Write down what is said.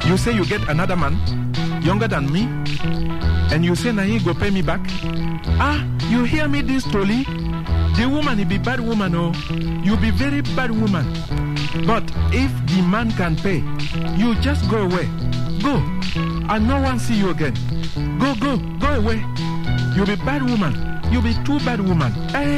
You say you get another man, younger than me, and you say, now he go pay me back? Ah, you hear me this story? The woman, he be bad woman, oh. You be very bad woman. But if the man can pay, you just go away. Go. And no one see you again. Go away. You be bad woman. You be too bad woman.